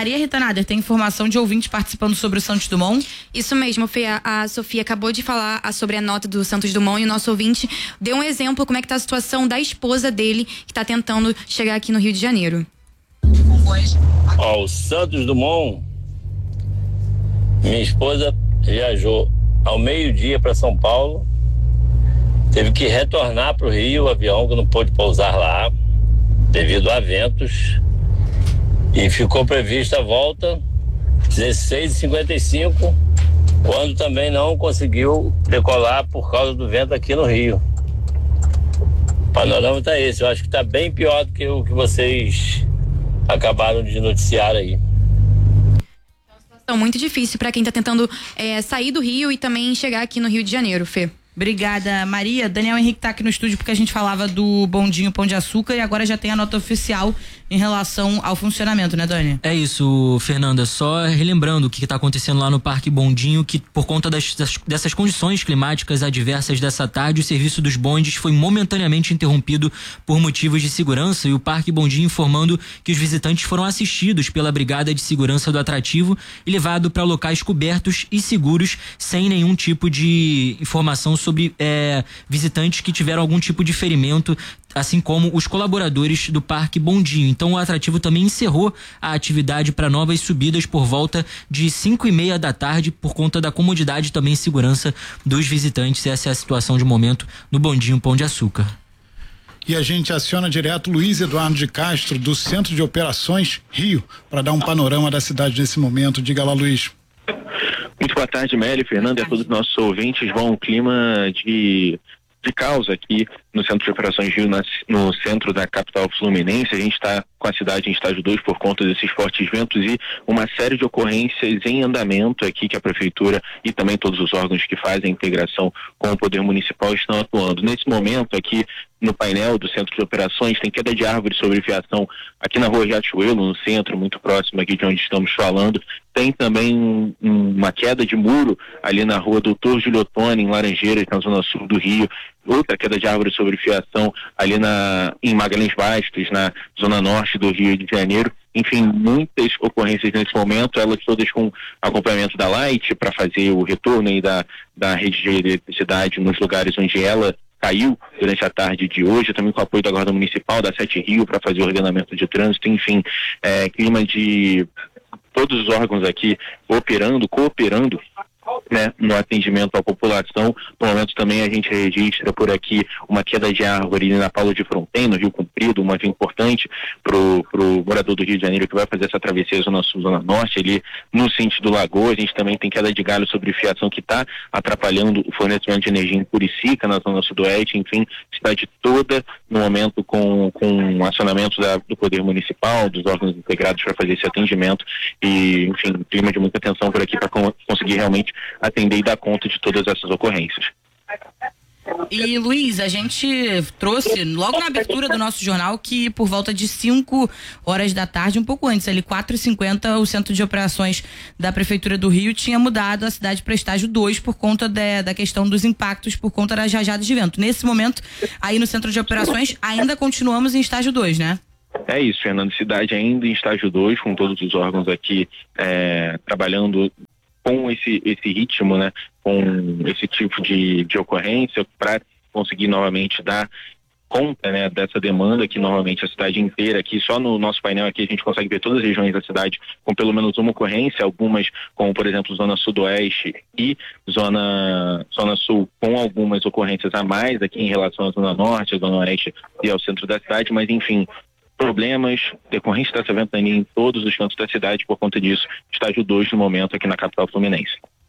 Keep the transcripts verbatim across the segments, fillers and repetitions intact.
Maria Rita Nader, tem informação de ouvintes participando sobre o Santos Dumont? Isso mesmo, Fê, a Sofia acabou de falar sobre a nota do Santos Dumont e o nosso ouvinte deu um exemplo como é que tá a situação da esposa dele, que tá tentando chegar aqui no Rio de Janeiro. Ó, o Santos Dumont, minha esposa viajou ao meio-dia para São Paulo, teve que retornar para o Rio, o avião que não pôde pousar lá, devido a ventos, e ficou prevista a volta dezesseis e cinquenta e cinco, quando também não conseguiu decolar por causa do vento aqui no Rio. O panorama tá esse, eu acho que tá bem pior do que o que vocês acabaram de noticiar aí. É uma situação muito difícil para quem tá tentando é, sair do Rio e também chegar aqui no Rio de Janeiro, Fê. Obrigada, Maria. Daniel Henrique tá aqui no estúdio porque a gente falava do bondinho Pão de Açúcar e agora já tem a nota oficial em relação ao funcionamento, né, Dani? É isso, Fernanda. Só relembrando o que está acontecendo lá no Parque Bondinho, que por conta das, das, dessas condições climáticas adversas dessa tarde, o serviço dos bondes foi momentaneamente interrompido por motivos de segurança, e o Parque Bondinho informando que os visitantes foram assistidos pela Brigada de Segurança do Atrativo e levados para locais cobertos e seguros, sem nenhum tipo de informação sobre é, visitantes que tiveram algum tipo de ferimento, assim como os colaboradores do Parque Bondinho. Então o atrativo também encerrou a atividade para novas subidas por volta de cinco e meia da tarde, por conta da comodidade e também segurança dos visitantes. Essa é a situação de momento no Bondinho Pão de Açúcar. E a gente aciona direto Luiz Eduardo de Castro, do Centro de Operações Rio, para dar um panorama da cidade nesse momento. Diga lá, Luiz. Muito boa tarde, Meli, Fernanda e a todos os nossos ouvintes. Bom, um clima de, de caos aqui no Centro de Operações Rio, na, no centro da capital fluminense. A gente está com a cidade em estágio dois por conta desses fortes ventos e uma série de ocorrências em andamento aqui que a Prefeitura e também todos os órgãos que fazem a integração com o Poder Municipal estão atuando. Nesse momento aqui, no painel do Centro de Operações, tem queda de árvore sobre fiação aqui na rua Riachuelo, no centro, muito próximo aqui de onde estamos falando. Tem também um, uma queda de muro ali na rua Doutor Júlio Ottoni, em Laranjeiras, na zona sul do Rio. Outra queda de árvore sobre fiação ali na, em Magalhães Bastos, na zona norte do Rio de Janeiro. Enfim, muitas ocorrências nesse momento, elas todas com acompanhamento da Light para fazer o retorno aí da, da rede de eletricidade nos lugares onde ela caiu durante a tarde de hoje, também com o apoio da Guarda Municipal, da Sete Rio, para fazer o ordenamento de trânsito. Enfim, é, clima de todos os órgãos aqui operando, cooperando, né, no atendimento à população. No momento também a gente registra por aqui uma queda de árvore na Paulo de Fronten, no Rio Comprido, uma via importante pro, pro morador do Rio de Janeiro que vai fazer essa travessia zona sul, zona norte, ali no sentido Lagoa. A gente também tem queda de galho sobre fiação que está atrapalhando o fornecimento de energia em Curicica, na zona sudoeste. Enfim, cidade toda no momento com, com acionamento da, do Poder Municipal, dos órgãos integrados para fazer esse atendimento e, enfim, clima de muita atenção por aqui para conseguir realmente atender e dar conta de todas essas ocorrências. E Luiz, a gente trouxe logo na abertura do nosso jornal que por volta de cinco horas da tarde, um pouco antes, ali quatro e cinquenta, o Centro de Operações da Prefeitura do Rio tinha mudado a cidade para estágio dois por conta de, da questão dos impactos por conta das rajadas de vento. Nesse momento, aí no Centro de Operações, ainda continuamos em estágio dois, né? É isso, Fernando, cidade ainda em estágio dois, com todos os órgãos aqui é, trabalhando com esse, esse ritmo, né, com esse tipo de, de ocorrência, para conseguir novamente dar conta, né, dessa demanda que novamente a cidade inteira aqui, só no nosso painel aqui a gente consegue ver todas as regiões da cidade com pelo menos uma ocorrência, algumas como por exemplo zona sudoeste e zona, zona sul com algumas ocorrências a mais aqui em relação à zona norte, à zona oeste e ao centro da cidade, mas enfim, problemas, decorrência dessa ventania em todos os cantos da cidade. Por conta disso, estágio dois no momento aqui na capital fluminense.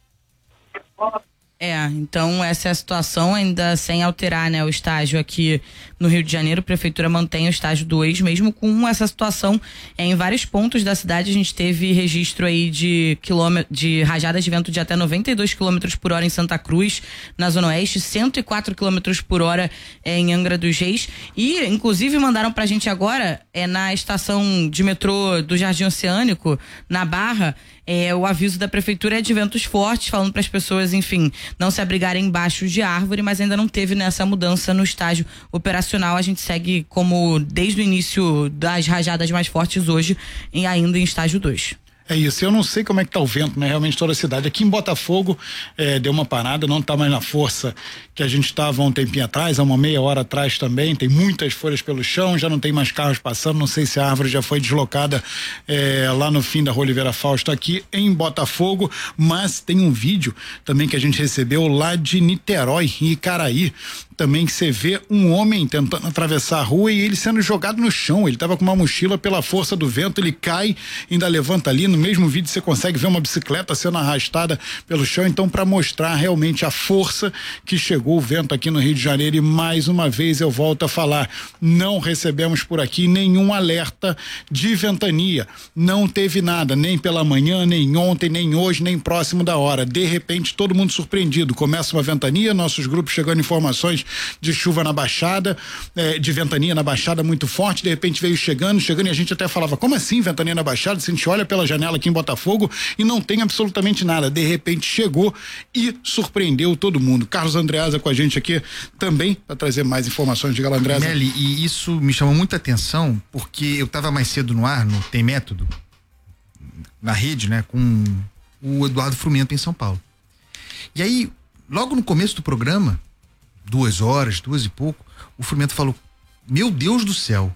É, então essa é a situação, ainda sem alterar, né, o estágio aqui no Rio de Janeiro. A Prefeitura mantém o estágio dois, mesmo com essa situação é, em vários pontos da cidade. A gente teve registro aí de, quilômetro, de rajadas de vento de até noventa e dois quilômetros por hora em Santa Cruz, na Zona Oeste, cento e quatro quilômetros por hora é, em Angra dos Reis. E, inclusive, mandaram pra gente agora, é, na estação de metrô do Jardim Oceânico, na Barra, é, o aviso da Prefeitura é de ventos fortes, falando para as pessoas, enfim, não se abrigarem embaixo de árvore, mas ainda não teve nessa mudança no estágio operacional. A gente segue como desde o início das rajadas mais fortes hoje, em, ainda em estágio dois. É isso, eu não sei como é que tá o vento, né? Realmente toda a cidade. Aqui em Botafogo é, deu uma parada, não tá mais na força que a gente estava um tempinho atrás, há uma meia hora atrás também. Tem muitas folhas pelo chão, já não tem mais carros passando. Não sei se a árvore já foi deslocada é, lá no fim da Rua Oliveira Fausto, aqui em Botafogo. Mas tem um vídeo também que a gente recebeu lá de Niterói, em Icaraí. Também que você vê um homem tentando atravessar a rua e ele sendo jogado no chão. Ele estava com uma mochila, pela força do vento, ele cai, ainda levanta ali. No mesmo vídeo você consegue ver uma bicicleta sendo arrastada pelo chão. Então, para mostrar realmente a força que chegou o vento aqui no Rio de Janeiro. E mais uma vez eu volto a falar, não recebemos por aqui nenhum alerta de ventania. Não teve nada, nem pela manhã, nem ontem, nem hoje, nem próximo da hora. De repente, todo mundo surpreendido. Começa uma ventania, nossos grupos chegando informações de chuva na Baixada, eh, de ventania na Baixada muito forte, de repente veio chegando, chegando e a gente até falava, como assim ventania na Baixada? Se a gente olha pela janela aqui em Botafogo e não tem absolutamente nada, de repente chegou e surpreendeu todo mundo. Carlos Andreasa com a gente aqui também para trazer mais informações. Diga lá, Andreasa. Meli, e isso me chamou muita atenção porque eu estava mais cedo no ar, no Tem Método, na rede, né, com o Eduardo Frumento em São Paulo. E aí, logo no começo do programa, duas horas, duas e pouco, o Frumento falou, meu Deus do céu,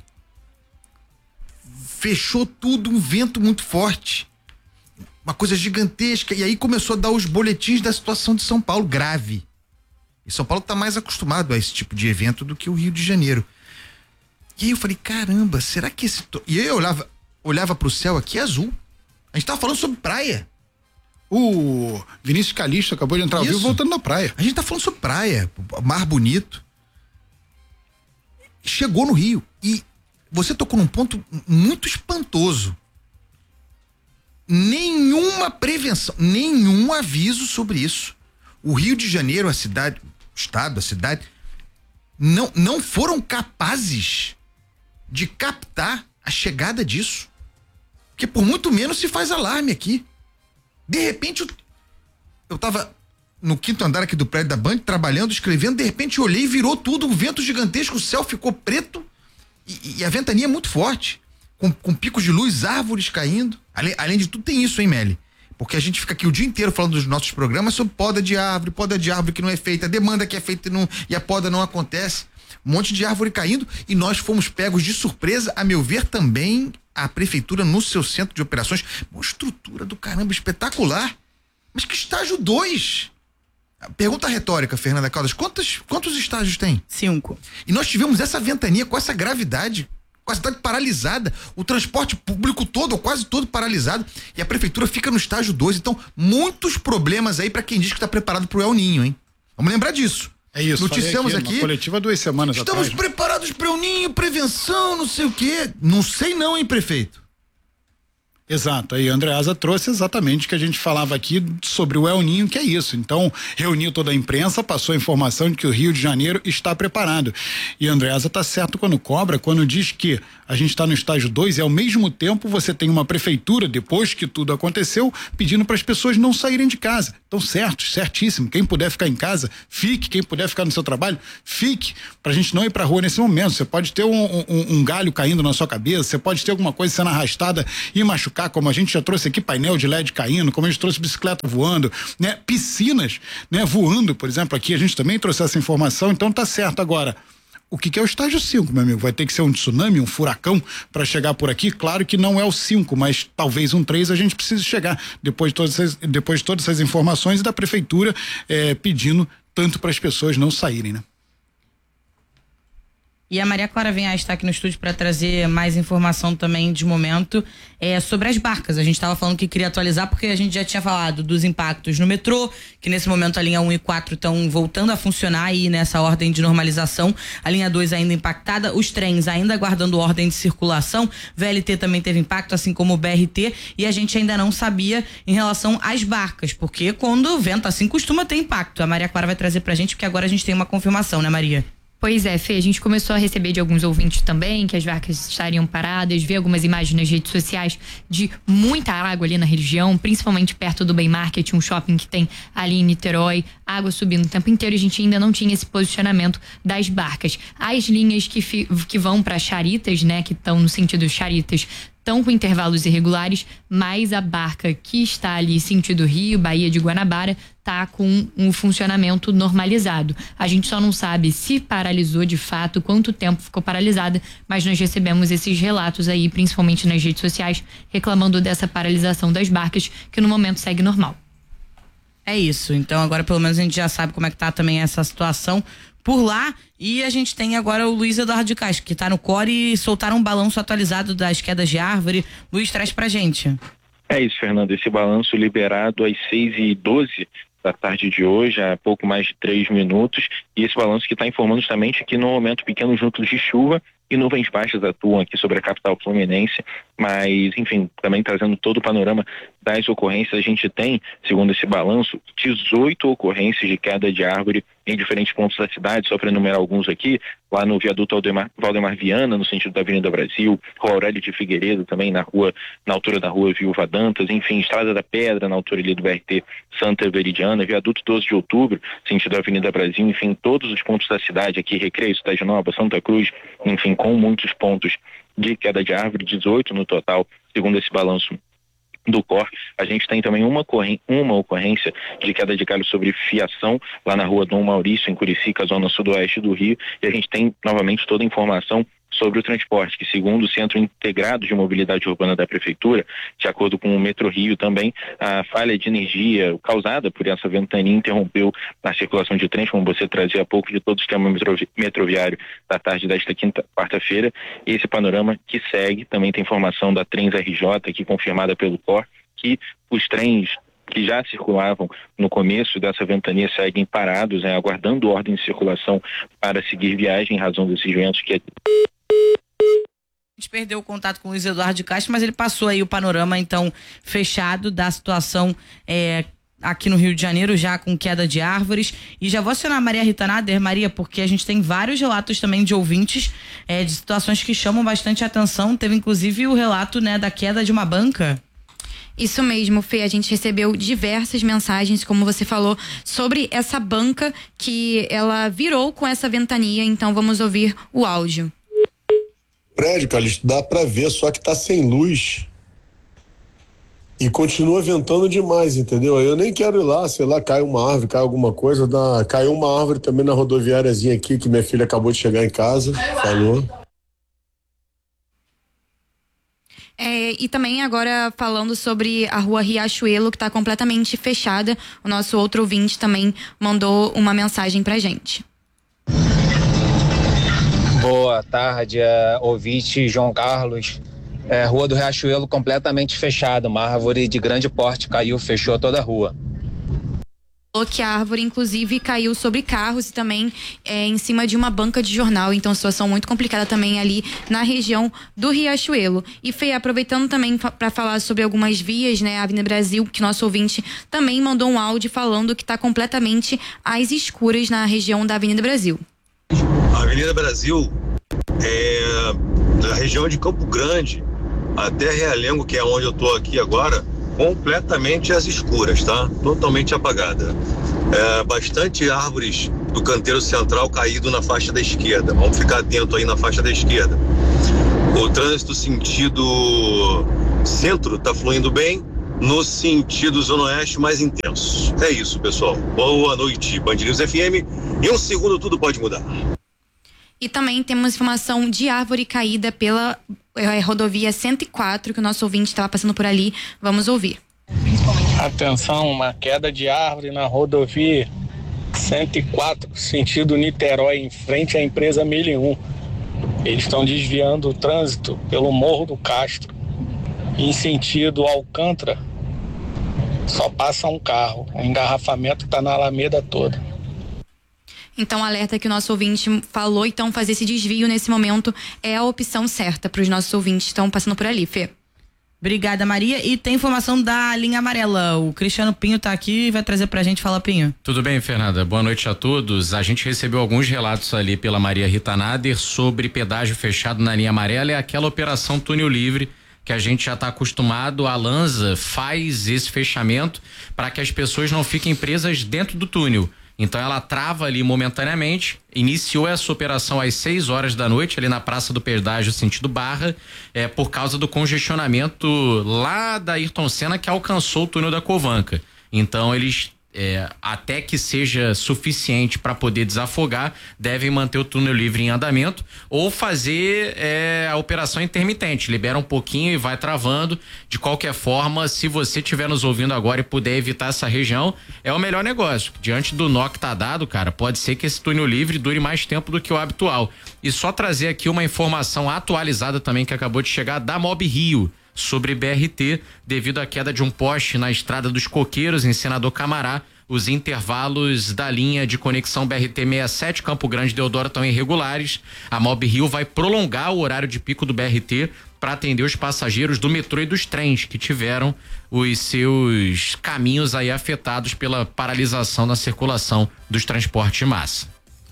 fechou tudo, um vento muito forte, uma coisa gigantesca, e aí começou a dar os boletins da situação de São Paulo, grave. E São Paulo está mais acostumado a esse tipo de evento do que o Rio de Janeiro. E aí eu falei, caramba, será que esse... To... E aí eu olhava, olhava pro céu aqui, azul. A gente tava falando sobre praia. O Vinícius Calixto acabou de entrar ao vivo voltando na praia. A gente tá falando sobre praia, mar bonito. Chegou no Rio e você tocou num ponto muito espantoso. Nenhuma prevenção, nenhum aviso sobre isso. O Rio de Janeiro, a cidade, o estado, a cidade, não, não foram capazes de captar a chegada disso. Porque por muito menos se faz alarme aqui. De repente, eu, eu tava no quinto andar aqui do prédio da Band, trabalhando, escrevendo, de repente eu olhei e virou tudo, um vento gigantesco, o céu ficou preto e, e a ventania é muito forte, com, com picos de luz, árvores caindo. Além, além de tudo tem isso, hein, Meli? Porque a gente fica aqui o dia inteiro falando dos nossos programas sobre poda de árvore, poda de árvore que não é feita, demanda que é feita e, não, e a poda não acontece. Um monte de árvore caindo e nós fomos pegos de surpresa, a meu ver também, a prefeitura no seu centro de operações, uma estrutura do caramba espetacular, mas que estágio dois? Pergunta retórica, Fernanda Caldas, quantos, quantos estágios tem? Cinco. E nós tivemos essa ventania com essa gravidade, com a cidade paralisada, o transporte público todo, ou quase todo paralisado, e a prefeitura fica no estágio dois, então muitos problemas aí para quem diz que está preparado pro El Ninho, hein? Vamos lembrar disso. É isso, noticiamos aqui, aqui. Coletiva duas semanas Estamos atrás. preparados para o ninho, prevenção, não sei o quê. Não sei não, hein, prefeito? Exato, aí a Andreasa trouxe exatamente o que a gente falava aqui sobre o El Ninho, que é isso. Então, reuniu toda a imprensa, passou a informação de que o Rio de Janeiro está preparado. E a Andreasa está certo quando cobra, quando diz que a gente está no estágio dois e ao mesmo tempo você tem uma prefeitura, depois que tudo aconteceu, pedindo para as pessoas não saírem de casa. Então, certo, certíssimo. Quem puder ficar em casa, fique. Quem puder ficar no seu trabalho, fique. Pra gente não ir pra rua nesse momento. Você pode ter um, um, um galho caindo na sua cabeça, você pode ter alguma coisa sendo arrastada e machucar, como a gente já trouxe aqui, painel de L E D caindo, como a gente trouxe bicicleta voando, né? Piscinas, né? Voando, por exemplo, aqui a gente também trouxe essa informação, então tá certo. Agora, o que, que é o estágio cinco, meu amigo? Vai ter que ser um tsunami, um furacão para chegar por aqui? Claro que não é o cinco, mas talvez um três a gente precise chegar depois de todas essas, depois de todas essas informações e da prefeitura eh, pedindo tanto para as pessoas não saírem, né? E a Maria Clara Vinhais está aqui no estúdio para trazer mais informação também de momento é, sobre as barcas. A gente estava falando que queria atualizar porque a gente já tinha falado dos impactos no metrô, que nesse momento a linha um e quatro estão voltando a funcionar aí nessa ordem de normalização. A linha dois ainda impactada, os trens ainda aguardando ordem de circulação. V L T também teve impacto, assim como o B R T, e a gente ainda não sabia em relação às barcas, porque quando venta assim costuma ter impacto. A Maria Clara vai trazer pra gente, porque agora a gente tem uma confirmação, né, Maria? Pois é, Fê, a gente começou a receber de alguns ouvintes também que as barcas estariam paradas, ver algumas imagens nas redes sociais de muita água ali na região, principalmente perto do Bem Market, um shopping que tem ali em Niterói, água subindo o tempo inteiro, e a gente ainda não tinha esse posicionamento das barcas. As linhas que, fi, que vão para Charitas, né, que estão no sentido Charitas, estão com intervalos irregulares, mas a barca que está ali sentido Rio, Baía de Guanabara, está com um funcionamento normalizado. A gente só não sabe se paralisou de fato, quanto tempo ficou paralisada, mas nós recebemos esses relatos aí, principalmente nas redes sociais, reclamando dessa paralisação das barcas, que no momento segue normal. É isso, então agora pelo menos a gente já sabe como é que tá também essa situação por lá, e a gente tem agora o Luiz Eduardo de Castro, que tá no core e soltaram um balanço atualizado das quedas de árvore. Luiz, traz pra gente. É isso, Fernando, esse balanço liberado às seis e doze da tarde de hoje, há pouco mais de três minutos, e esse balanço que está informando justamente que no momento pequenos juntos de chuva e nuvens baixas atuam aqui sobre a capital fluminense, mas enfim, também trazendo todo o panorama das ocorrências. A gente tem, segundo esse balanço, dezoito ocorrências de queda de árvore em diferentes pontos da cidade, só para enumerar alguns aqui, lá no viaduto Aldemar, Valdemar Viana, no sentido da Avenida Brasil, Rua Aurélio de Figueiredo, também na rua, na altura da rua Viúva Dantas, enfim, Estrada da Pedra, na altura ali do B R T Santa Veridiana, viaduto doze de outubro, sentido da Avenida Brasil, enfim, todos os pontos da cidade aqui, Recreio, Cidade Nova, Santa Cruz, enfim, com muitos pontos de queda de árvore, dezoito no total, segundo esse balanço do C O R. A gente tem também uma, uma ocorrência de queda de galho sobre fiação lá na rua Dom Maurício, em Curicica, zona sudoeste do Rio, e a gente tem novamente toda a informação sobre o transporte, que segundo o Centro Integrado de Mobilidade Urbana da Prefeitura, de acordo com o Metro Rio também, a falha de energia causada por essa ventania interrompeu a circulação de trens, como você trazia há pouco, de todo o sistema metroviário da tarde desta quinta, quarta-feira. Esse panorama que segue, também tem informação da Trens R J, aqui confirmada pelo C O R, que os trens que já circulavam no começo dessa ventania seguem parados, né, aguardando ordem de circulação para seguir viagem em razão desses ventos que A gente perdeu o contato com o Luiz Eduardo de Castro, mas ele passou aí o panorama, então, fechado da situação é, aqui no Rio de Janeiro, já com queda de árvores. E já vou acionar a Maria Rita Nader, Maria, porque a gente tem vários relatos também de ouvintes é, de situações que chamam bastante atenção. Teve inclusive o relato, né, da queda de uma banca. Isso mesmo, Fê, a gente recebeu diversas mensagens, como você falou, sobre essa banca que ela virou com essa ventania, então vamos ouvir o áudio. Prédio, cara, dá pra ver, só que tá sem luz e continua ventando demais, entendeu? Eu nem quero ir lá, sei lá, cai uma árvore, cai alguma coisa, dá... caiu uma árvore também na rodoviáriazinha aqui, que minha filha acabou de chegar em casa, falou. É, e também agora falando sobre a rua Riachuelo, que está completamente fechada, o nosso outro ouvinte também mandou uma mensagem pra gente. Boa tarde, é, ouvinte João Carlos. É, rua do Riachuelo completamente fechada, uma árvore de grande porte caiu, fechou toda a rua. Que a árvore, inclusive, caiu sobre carros e também é, em cima de uma banca de jornal. Então, situação muito complicada também ali na região do Riachuelo. E, Fê, aproveitando também para falar sobre algumas vias, né? A Avenida Brasil, que nosso ouvinte também mandou um áudio falando que está completamente às escuras na região da Avenida Brasil. A Avenida Brasil é da região de Campo Grande até Realengo, que é onde eu tô aqui agora, completamente às escuras, tá? Totalmente apagada. É, bastante árvores do canteiro central caído na faixa da esquerda. Vamos ficar atento aí na faixa da esquerda. O trânsito sentido centro tá fluindo bem, no sentido zona oeste mais intenso. É isso, pessoal. Boa noite, Band News F M. Em um segundo tudo pode mudar. E também temos informação de árvore caída pela é, rodovia cento e quatro, que o nosso ouvinte estava passando por ali. Vamos ouvir. Atenção, uma queda de árvore na rodovia cento e quatro, sentido Niterói, em frente à empresa mil e um. Eles estão desviando o trânsito pelo Morro do Castro. Em sentido Alcântara, só passa um carro. O engarrafamento está na Alameda toda. Então, alerta que o nosso ouvinte falou, então fazer esse desvio nesse momento é a opção certa para os nossos ouvintes que estão passando por ali, Fê. Obrigada, Maria. E tem informação da linha amarela. O Cristiano Pinho tá aqui e vai trazer pra gente. Fala, Pinho. Tudo bem, Fernanda? Boa noite a todos. A gente recebeu alguns relatos ali pela Maria Rita Nader sobre pedágio fechado na linha amarela. É aquela operação túnel livre que a gente já está acostumado. A Lanza faz esse fechamento para que as pessoas não fiquem presas dentro do túnel. Então ela trava ali momentaneamente. Iniciou essa operação às seis horas da noite, ali na Praça do Pedágio, sentido Barra, é, por causa do congestionamento lá da Ayrton Senna, que alcançou o túnel da Covanca. Então eles, é, até que seja suficiente para poder desafogar, devem manter o túnel livre em andamento ou fazer é, a operação intermitente, libera um pouquinho e vai travando. De qualquer forma, se você estiver nos ouvindo agora e puder evitar essa região, é o melhor negócio. Diante do nó que tá dado, cara, pode ser que esse túnel livre dure mais tempo do que o habitual. E só trazer aqui uma informação atualizada também que acabou de chegar da Mob Rio sobre B R T, devido à queda de um poste na Estrada dos Coqueiros, em Senador Camará. Os intervalos da linha de conexão B R T sessenta e sete Campo Grande Deodoro estão irregulares. A Mob Rio vai prolongar o horário de pico do B R T para atender os passageiros do metrô e dos trens que tiveram os seus caminhos aí afetados pela paralisação na circulação dos transportes de massa.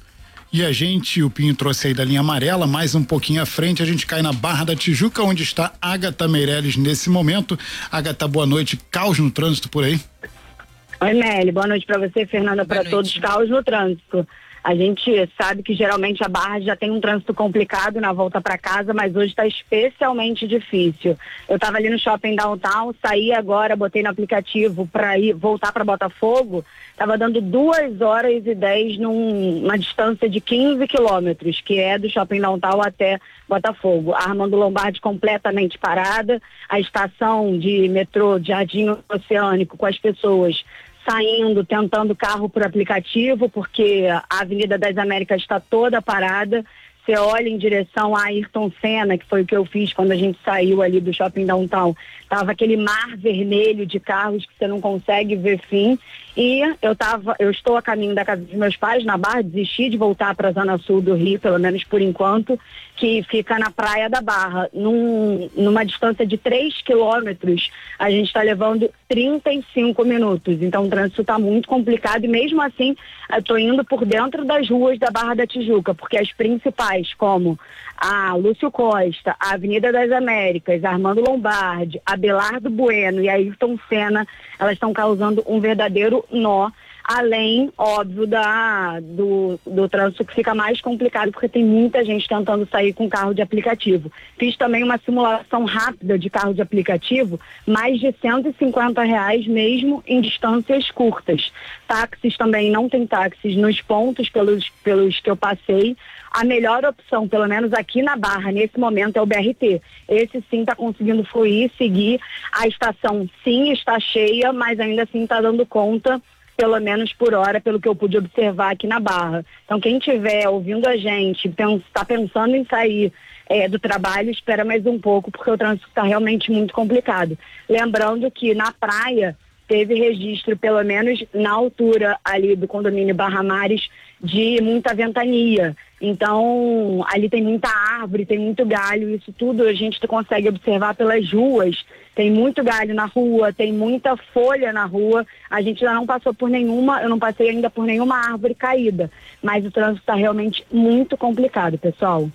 E a gente, o Pinho trouxe aí da linha amarela, mais um pouquinho à frente, a gente cai na Barra da Tijuca, onde está Agatha Meirelles nesse momento. Agatha, boa noite. Caos no trânsito por aí? Oi, Meli. Boa noite para você, Fernanda, para todos. Caos no trânsito. A gente sabe que geralmente a Barra já tem um trânsito complicado na volta para casa, mas hoje está especialmente difícil. Eu estava ali no Shopping Downtown, saí agora, botei no aplicativo para ir voltar para Botafogo, estava dando duas horas e dez numa distância de quinze quilômetros, que é do Shopping Downtown até Botafogo. A Armando Lombardi completamente parada, a estação de metrô de Jardim Oceânico com as pessoas saindo, tentando carro por aplicativo, porque a Avenida das Américas está toda parada. Você olha em direção a Ayrton Senna, que foi o que eu fiz quando a gente saiu ali do Shopping Downtown. Tava aquele mar vermelho de carros que você não consegue ver fim. E eu tava, eu estou a caminho da casa dos meus pais, na Barra, desisti de voltar para a Zona Sul do Rio, pelo menos por enquanto, que fica na Praia da Barra. Num, numa distância de três quilômetros, a gente está levando trinta e cinco minutos. Então o trânsito está muito complicado e mesmo assim eu estou indo por dentro das ruas da Barra da Tijuca, porque as principais, como a Lúcio Costa, a Avenida das Américas, a Armando Lombardi, a Belardo Bueno e a Ayrton Senna, elas estão causando um verdadeiro nó, além, óbvio, da, do, do trânsito que fica mais complicado, porque tem muita gente tentando sair com carro de aplicativo. Fiz também uma simulação rápida de carro de aplicativo, mais de cento e cinquenta reais mesmo em distâncias curtas. Táxis também, não tem táxis nos pontos pelos, pelos que eu passei. A melhor opção, pelo menos aqui na Barra, nesse momento, é o B R T. Esse sim está conseguindo fluir, seguir. A estação sim está cheia, mas ainda assim está dando conta, pelo menos por hora, pelo que eu pude observar aqui na Barra. Então, quem estiver ouvindo a gente, está pensando em sair é, do trabalho, espera mais um pouco, porque o trânsito está realmente muito complicado. Lembrando que na praia teve registro, pelo menos na altura ali do condomínio Barra Mares, de muita ventania. Então, ali tem muita árvore, tem muito galho, isso tudo a gente consegue observar pelas ruas. Tem muito galho na rua, tem muita folha na rua. A gente já não passou por nenhuma, eu não passei ainda por nenhuma árvore caída. Mas o trânsito está realmente muito complicado, pessoal.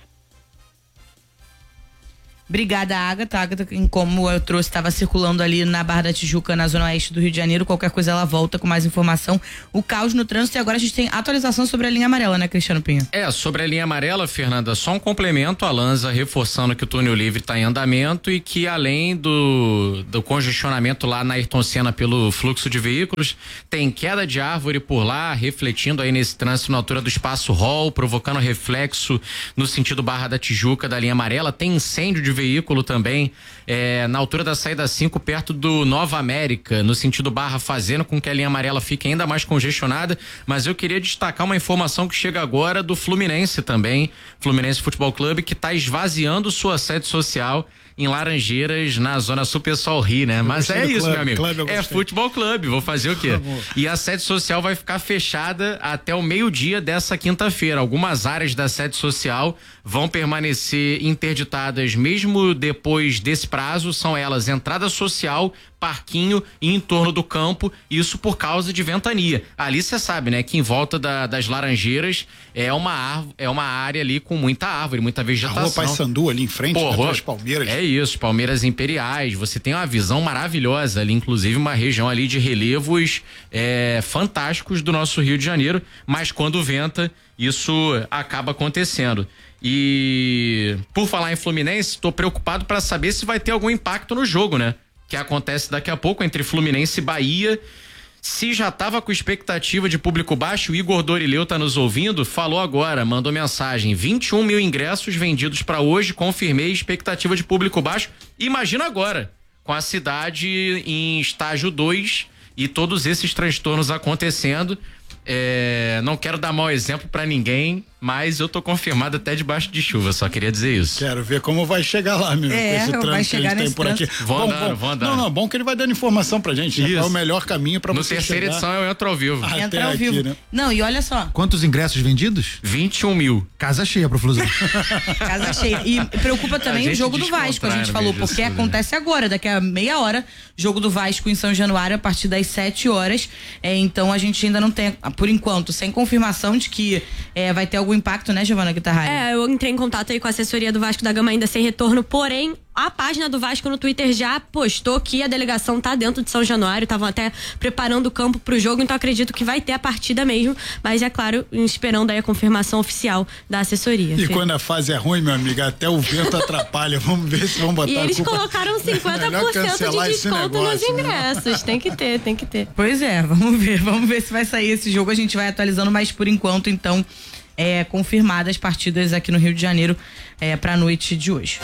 Obrigada, Agatha. A Agatha, como eu trouxe, estava circulando ali na Barra da Tijuca, na zona oeste do Rio de Janeiro. Qualquer coisa ela volta com mais informação. O caos no trânsito, e agora a gente tem atualização sobre a linha amarela, né, Cristiano Pinho? É, sobre a linha amarela, Fernanda, só um complemento, a Lanza reforçando que o túnel livre está em andamento e que além do, do congestionamento lá na Ayrton Senna pelo fluxo de veículos, tem queda de árvore por lá, refletindo aí nesse trânsito na altura do Espaço Hall, provocando reflexo no sentido Barra da Tijuca da linha amarela. Tem incêndio de veículo também é, na altura da saída cinco, perto do Nova América, no sentido Barra, fazendo com que a linha amarela fique ainda mais congestionada. Mas eu queria destacar uma informação que chega agora do Fluminense também, Fluminense Futebol Clube, que está esvaziando sua sede social em Laranjeiras, na Zona Sul. Pessoal ri, né? Mas é isso, meu amigo. É futebol clube, vou fazer o quê? E a sede social vai ficar fechada até o meio-dia dessa quinta-feira. Algumas áreas da sede social vão permanecer interditadas mesmo depois desse prazo. São elas entrada social, parquinho e em torno do campo, isso por causa de ventania. Ali você sabe, né, que em volta da, das Laranjeiras é uma, árvore, é uma área ali com muita árvore, muita vegetação. A rua Paissandu ali em frente, Pô, né, das Palmeiras. É isso, Palmeiras Imperiais, você tem uma visão maravilhosa ali, inclusive uma região ali de relevos é, fantásticos do nosso Rio de Janeiro, mas quando venta, isso acaba acontecendo. E por falar em Fluminense, tô preocupado para saber se vai ter algum impacto no jogo, né? Que acontece daqui a pouco entre Fluminense e Bahia. Se já tava com expectativa de público baixo, o Igor Dorileu tá nos ouvindo, falou agora, mandou mensagem, vinte e um mil ingressos vendidos para hoje, confirmei expectativa de público baixo. Imagina agora, com a cidade em estágio dois e todos esses transtornos acontecendo. É, não quero dar mau exemplo pra ninguém, mas eu tô confirmado até debaixo de chuva, só queria dizer isso. Quero ver como vai chegar lá, meu, é, com esse trânsito que eles têm por aqui. Vou bom, andando, bom, vou andando. Não, não, bom que ele vai dando informação pra gente, né? Qual é o melhor caminho pra no você terceira chegar. edição eu entro ao vivo. Até Entra ao aqui, vivo. né? Não, e olha só. Quantos ingressos vendidos? vinte e um mil. Casa cheia pro Flusão. Casa cheia. E preocupa também o jogo do Vasco, a gente falou, porque acontece agora, daqui a meia hora, jogo do Vasco em São Januário a partir das sete horas. É, então a gente ainda não tem, por enquanto, sem confirmação de que é, vai ter algum impacto, né, Giovana Guitarrari? É, eu entrei em contato aí com a assessoria do Vasco da Gama ainda sem retorno, porém a página do Vasco no Twitter já postou que a delegação tá dentro de São Januário, estavam até preparando o campo pro jogo, então acredito que vai ter a partida mesmo, mas é claro, esperando aí a confirmação oficial da assessoria. E Fê. quando a fase é ruim, meu amigo, até o vento atrapalha, vamos ver se vão botar E a eles culpa. colocaram cinquenta por cento de desconto nos ingressos, tem que ter, tem que ter. Pois é, vamos ver, vamos ver se vai sair esse jogo, a gente vai atualizando, mas por enquanto, então, é confirmadas as partidas aqui no Rio de Janeiro é, pra noite de hoje.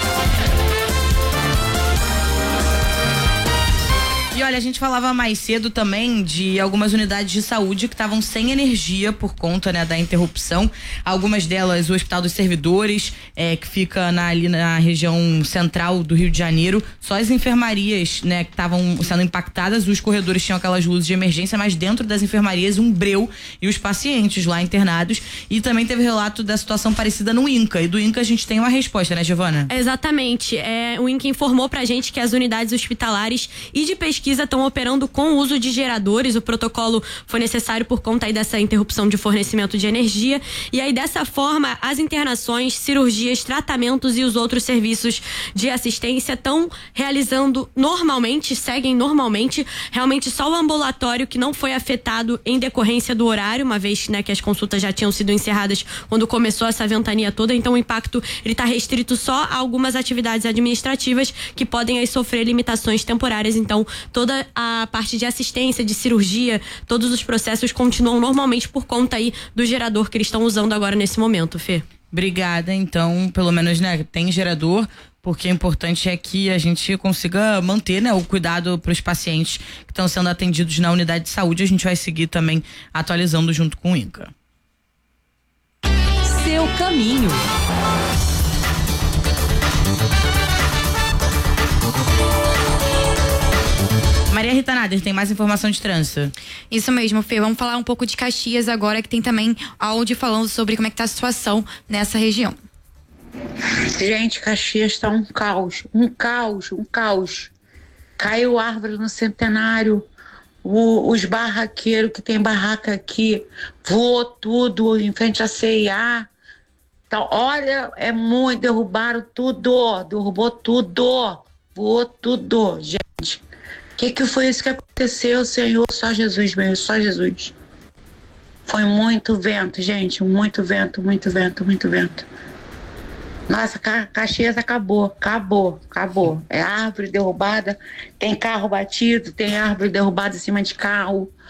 E olha, a gente falava mais cedo também de algumas unidades de saúde que estavam sem energia por conta, né, da interrupção. Algumas delas, o Hospital dos Servidores, é, que fica na, ali na região central do Rio de Janeiro. Só as enfermarias, né, que estavam sendo impactadas. Os corredores tinham aquelas luzes de emergência, mas dentro das enfermarias um breu e os pacientes lá internados. E também teve relato da situação parecida no INCA. E do INCA a gente tem uma resposta, né, Giovana? Exatamente. É, o INCA informou pra gente que as unidades hospitalares e de pesquisa estão operando com o uso de geradores. O protocolo foi necessário por conta aí dessa interrupção de fornecimento de energia. E aí, dessa forma, as internações, cirurgias, tratamentos e os outros serviços de assistência estão realizando normalmente, seguem normalmente. Realmente só o ambulatório que não foi afetado em decorrência do horário, uma vez, né, que as consultas já tinham sido encerradas quando começou essa ventania toda. Então o impacto ele está restrito só a algumas atividades administrativas que podem aí sofrer limitações temporárias. Então toda a parte de assistência, de cirurgia, todos os processos continuam normalmente por conta aí do gerador que eles estão usando agora nesse momento, Fê. Obrigada, então, pelo menos, né, tem gerador, porque o importante é que a gente consiga manter, né, o cuidado para os pacientes que estão sendo atendidos na unidade de saúde. A gente vai seguir também atualizando junto com o INCA. Seu caminho. Maria Rita Nader, tem mais informação de trânsito? Isso mesmo, Fê. Vamos falar um pouco de Caxias agora, que tem também áudio falando sobre como é que tá a situação nessa região. Gente, Caxias tá um caos, um caos, um caos. Caiu árvore no Centenário, o, os barraqueiros que tem barraca aqui, voou tudo em frente à C e A. Então, olha, é muito, derrubaram tudo, derrubou tudo, voou tudo, gente. O que que foi isso que aconteceu, Senhor? Só Jesus mesmo, só Jesus. Foi muito vento, gente, muito vento, muito vento, muito vento. Nossa, Ca- Caxias acabou, acabou, acabou. É árvore derrubada, tem carro batido, tem árvore derrubada em cima de carro.